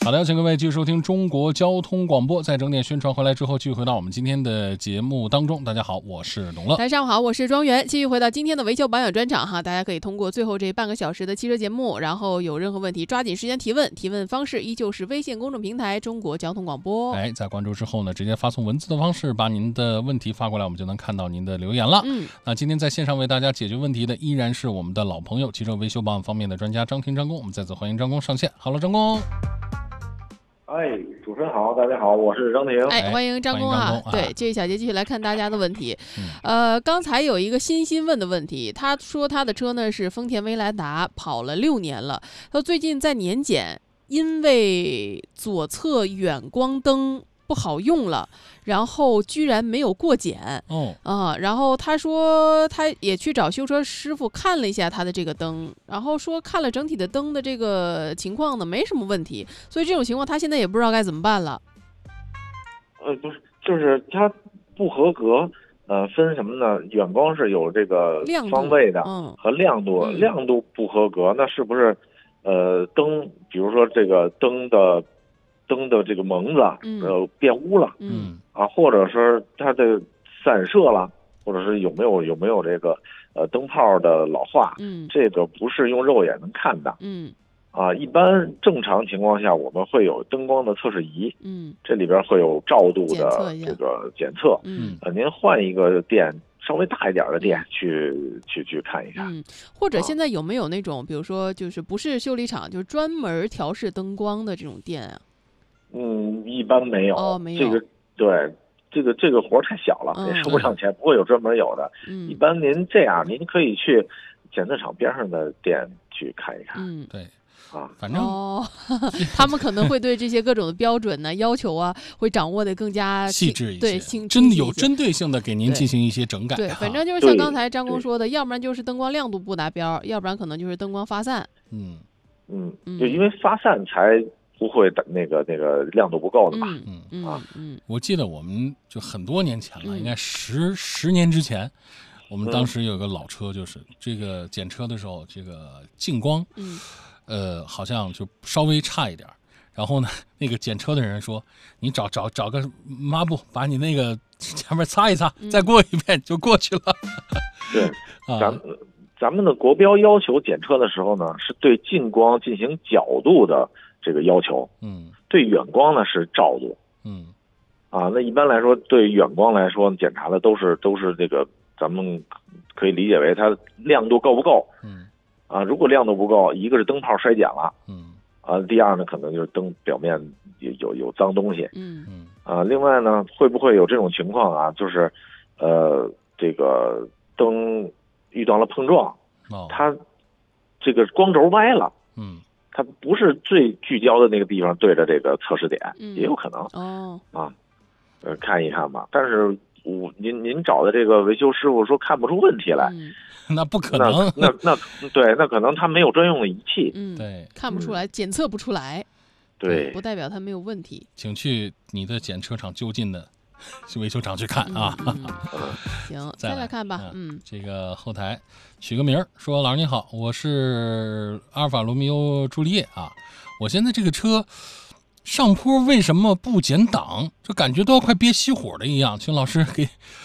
好的，请各位继续收听中国交通广播。在整点宣传回来之后，继续回到我们今天的节目当中。大家好，我是董乐。 大家上午好，我是庄园。继续回到今天的维修保养专场哈，大家可以通过最后这半个小时的汽车节目，然后有任何问题抓紧时间提问。提问方式依旧是微信公众平台中国交通广播。 在关注之后呢，直接发送文字的方式把您的问题发过来，我们就能看到您的留言了。那今天在线上为大家解决问题的依然是我们的老朋友，汽车维修保养方面的专家张婷张工。我们再次欢迎张工上线。好了，张工。 主持人好，大家好，我是张婷。 欢迎张工啊！对，这一小节继续来看大家的问题。刚才有一个欣问的问题，他说他的车呢是丰田威兰达，跑了6年了，他最近在年检，因为左侧远光灯不好用了，然后居然没有过检。然后他说他也去找修车师傅看了一下他的这个灯，然后说看了整体的灯的这个情况呢，没什么问题，所以这种情况他现在也不知道该怎么办了。 不是，就是它不合格，分什么呢？远光是有这个方位的，和亮度，亮度不合格，那是不是灯，比如说这个灯的这个蒙子变污了，或者是它的散射了，或者是有没有这个灯泡的老化，这个不是用肉眼能看的，一般正常情况下我们会有灯光的测试仪，这里边会有照度的这个检测，您换一个店稍微大一点的店去看一看， 或者现在有没有那种比如说就是不是修理厂，就是专门调试灯光的这种店啊？ 一般没有， 没有。 这个活太小了，也收不上钱，不会有专门有的。一般您这样，您可以去检测厂边上的店去看一看。 对。反正他们可能会对这些各种的标准呢、要求啊，会掌握的更加细致一些， 对， 真的有针对性的给您进行一些整改。 对，反正就是像刚才张工说的，要不然就是灯光亮度不达标，要不然可能就是灯光发散。 就因为发散才不会那个亮度不够的嘛。 我记得我们就很多年前了，应该十年之前。我们当时有个老车，就是这个检车的时候，这个近光，好像就稍微差一点。然后呢，那个检车的人说：“你找个抹布，把你那个前面擦一擦，再过一遍就过去了。” 对，咱们的国标要求检车的时候呢，是对近光进行角度的这个要求，对远光呢是照度，那一般来说，对远光来说，检查的都是这个。咱们可以理解为它亮度够不够，如果亮度不够，一个是灯泡衰减了，第二呢，可能就是灯表面有脏东西，另外呢，会不会有这种情况啊？就是这个灯遇到了碰撞，它这个光轴歪了，它不是最聚焦的那个地方对着这个测试点，也有可能，看一看吧，但是。您找的这个维修师傅说看不出问题来， 那不可能。 那可能他没有专用的仪器， 对， 看不出来，检测不出来， 对， 不代表他没有问题。 请去你的检车厂就近的维修厂去看啊。 行，再来看吧。 这个后台取个名说：“老师你好，我是阿尔法罗密欧朱丽叶啊，我现在这个车。”上坡为什么不减档？就感觉都要快憋熄火了一样，请老师给